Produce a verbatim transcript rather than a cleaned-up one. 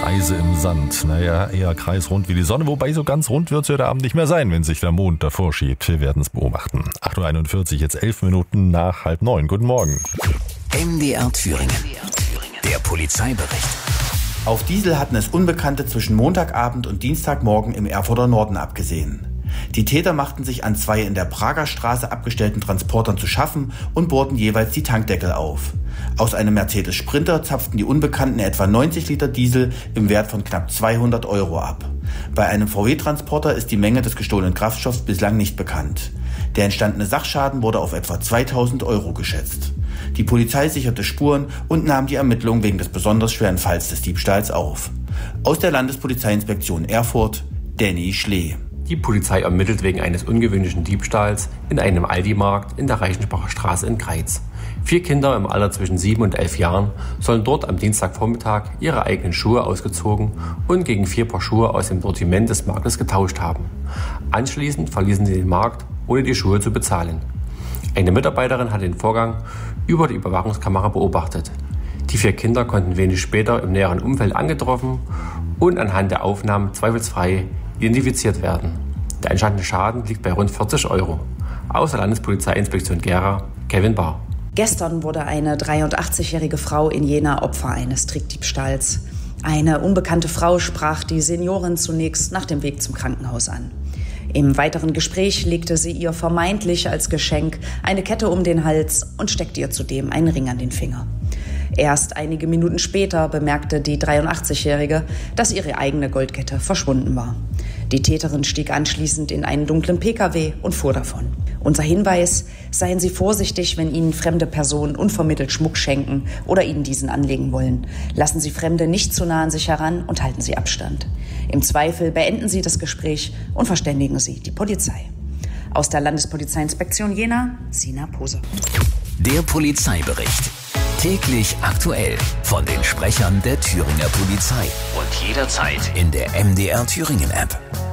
Kreise im Sand. Naja, eher kreisrund wie die Sonne, wobei so ganz rund wird es heute Abend nicht mehr sein, wenn sich der Mond davor schiebt. Wir werden es beobachten. acht Uhr einundvierzig, jetzt elf Minuten nach halb neun. Guten Morgen. M D R Thüringen. Der Polizeibericht. Auf Diesel hatten es Unbekannte zwischen Montagabend und Dienstagmorgen im Erfurter Norden abgesehen. Die Täter machten sich an zwei in der Prager Straße abgestellten Transportern zu schaffen und bohrten jeweils die Tankdeckel auf. Aus einem Mercedes Sprinter zapften die Unbekannten etwa neunzig Liter Diesel im Wert von knapp zweihundert Euro ab. Bei einem V W-Transporter ist die Menge des gestohlenen Kraftstoffs bislang nicht bekannt. Der entstandene Sachschaden wurde auf etwa zweitausend Euro geschätzt. Die Polizei sicherte Spuren und nahm die Ermittlungen wegen des besonders schweren Falls des Diebstahls auf. Aus der Landespolizeiinspektion Erfurt, Danny Schlee. Die Polizei ermittelt wegen eines ungewöhnlichen Diebstahls in einem Aldi-Markt in der Reichensbacher Straße in Greiz. Vier Kinder im Alter zwischen sieben und elf Jahren sollen dort am Dienstagvormittag ihre eigenen Schuhe ausgezogen und gegen vier Paar Schuhe aus dem Sortiment des Marktes getauscht haben. Anschließend verließen sie den Markt, ohne die Schuhe zu bezahlen. Eine Mitarbeiterin hat den Vorgang über die Überwachungskamera beobachtet. Die vier Kinder konnten wenig später im näheren Umfeld angetroffen und anhand der Aufnahmen zweifelsfrei identifiziert werden. Der entstandene Schaden liegt bei rund vierzig Euro. Aus der Landespolizeiinspektion Gera, Kevin Bahr. Gestern wurde eine dreiundachtzigjährige Frau in Jena Opfer eines Trickdiebstahls. Eine unbekannte Frau sprach die Seniorin zunächst nach dem Weg zum Krankenhaus an. Im weiteren Gespräch legte sie ihr vermeintlich als Geschenk eine Kette um den Hals und steckte ihr zudem einen Ring an den Finger. Erst einige Minuten später bemerkte die dreiundachtzigjährige, dass ihre eigene Goldkette verschwunden war. Die Täterin stieg anschließend in einen dunklen Pkw und fuhr davon. Unser Hinweis: Seien Sie vorsichtig, wenn Ihnen fremde Personen unvermittelt Schmuck schenken oder Ihnen diesen anlegen wollen. Lassen Sie Fremde nicht zu nah an sich heran und halten Sie Abstand. Im Zweifel beenden Sie das Gespräch und verständigen Sie die Polizei. Aus der Landespolizeiinspektion Jena, Sina Pose. Der Polizeibericht. Täglich aktuell von den Sprechern der Thüringer Polizei. Und jederzeit in der M D R Thüringen App.